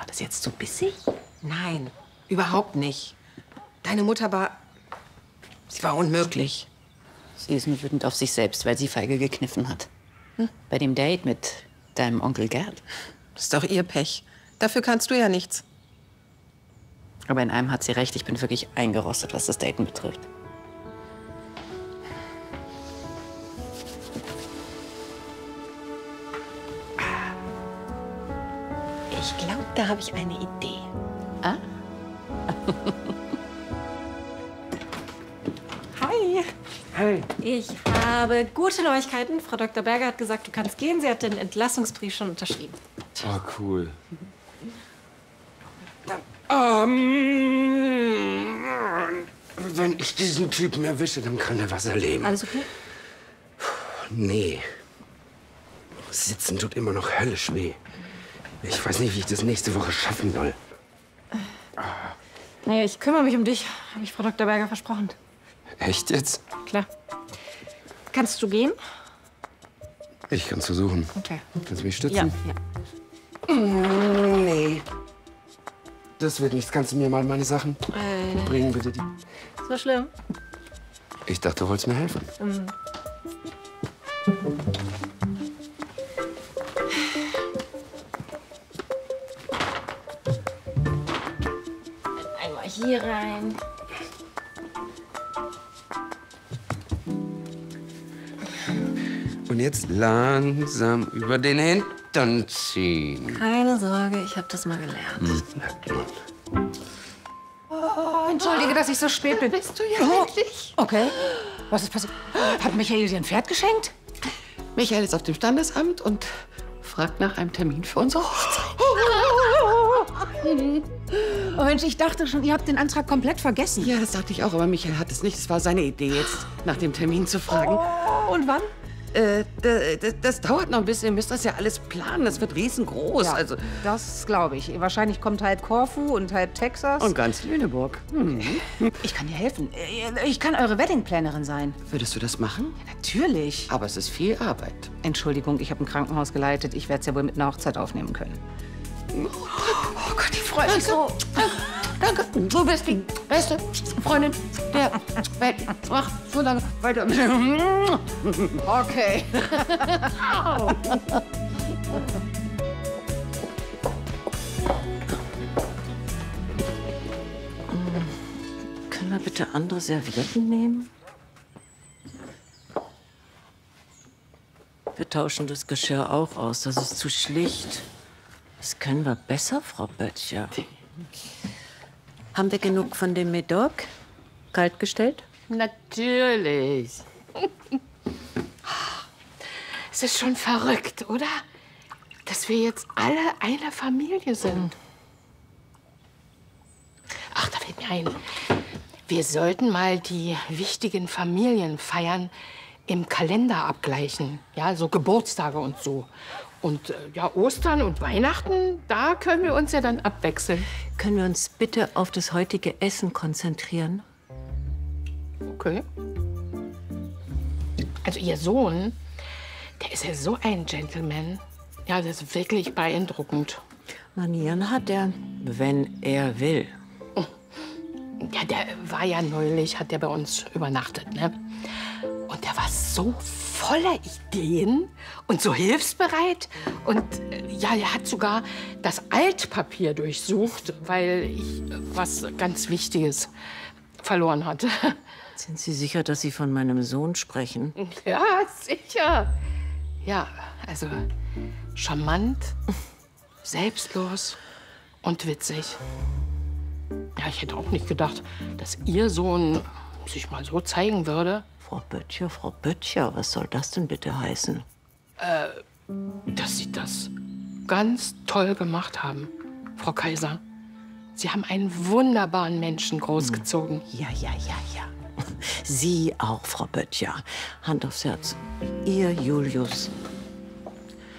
War das jetzt so bissig? Nein, überhaupt nicht. Deine Mutter war... Sie war unmöglich. Sie ist nur wütend auf sich selbst, weil sie feige gekniffen hat. Bei dem Date mit deinem Onkel Gerd. Das ist doch ihr Pech. Dafür kannst du ja nichts. Aber in einem hat sie recht, ich bin wirklich eingerostet, was das Daten betrifft. Ich glaube, da habe ich eine Idee. Ah? Hi. Hey. Ich habe gute Neuigkeiten. Frau Dr. Berger hat gesagt, du kannst gehen. Sie hat den Entlassungsbrief schon unterschrieben. Oh, cool. Wenn ich diesen Typen erwische, dann kann er was erleben. Alles okay? Nee. Sitzen tut immer noch höllisch weh. Ich weiß nicht, wie ich das nächste Woche schaffen soll. Naja, ich kümmere mich um dich, habe ich Frau Dr. Berger versprochen. Echt jetzt? Klar. Kannst du gehen? Ich kann's versuchen. Okay. Kannst du mich stützen? Ja. Nee. Das wird nichts. Kannst du mir mal meine Sachen bringen, bitte? So schlimm? Ich dachte, du wolltest mir helfen. Einmal hier rein. Und jetzt langsam über den Hintern ziehen. Keine Sorge, ich habe das mal gelernt. Oh, entschuldige, dass ich so spät bin. Bist du ja wirklich? Okay. Was ist passiert? Hat Michael dir ein Pferd geschenkt? Michael ist auf dem Standesamt und fragt nach einem Termin für unsere Hochzeit. Oh Mensch, ich dachte schon, ihr habt den Antrag komplett vergessen. Ja, das dachte ich auch, aber Michael hat es nicht. Es war seine Idee, jetzt nach dem Termin zu fragen. Oh, und wann? Das dauert noch ein bisschen. Ihr müsst das ja alles planen. Das wird riesengroß. Ja, Also, das glaube ich. Wahrscheinlich kommt halb Korfu und halb Texas. und ganz Lüneburg. Ich kann dir helfen. Ich kann eure Weddingplanerin sein. Würdest du das machen? Natürlich. Aber es ist viel Arbeit. Entschuldigung, ich habe ein Krankenhaus geleitet. Ich werde es ja wohl mit einer Hochzeit aufnehmen können. Oh Gott, ich freue mich so. Danke. Du bist die beste Freundin der Welt. Mach so lange weiter. Okay. Können wir bitte andere Servietten nehmen? Wir tauschen das Geschirr auch aus. Das ist zu schlicht. Das können wir besser, Frau Böttcher. Haben wir genug von dem Medoc? Kaltgestellt? Natürlich. Es ist schon verrückt, oder? Dass wir jetzt alle eine Familie sind. Ach, da fällt mir ein. Wir sollten mal die wichtigen Familienfeiern im Kalender abgleichen. Ja, so Geburtstage und so. Und ja, Ostern und Weihnachten, da können wir uns ja dann abwechseln. Können wir uns bitte auf das heutige Essen konzentrieren? Okay. Also Ihr Sohn, der ist ja so ein Gentleman. Ja, das ist wirklich beeindruckend. Manieren hat er, wenn er will. Ja, der war ja neulich, hat der bei uns übernachtet, ne? Und der war so voller Ideen und so hilfsbereit. Und ja, er hat sogar das Altpapier durchsucht, weil ich was ganz Wichtiges verloren hatte. Sind Sie sicher, dass Sie von meinem Sohn sprechen? Ja, sicher. Ja, also charmant, selbstlos und witzig. Ja, ich hätte auch nicht gedacht, dass Ihr Sohn sich mal so zeigen würde. Frau Böttcher, was soll das denn bitte heißen? Dass Sie das ganz toll gemacht haben, Frau Kaiser. Sie haben einen wunderbaren Menschen großgezogen. Ja. Sie auch, Frau Böttcher. Hand aufs Herz. Ihr Julius